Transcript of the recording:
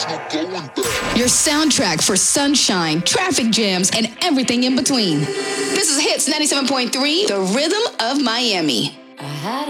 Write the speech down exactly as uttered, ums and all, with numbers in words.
Your soundtrack for sunshine, traffic jams, and everything in between. This is Hits ninety-seven point three, the rhythm of Miami. I had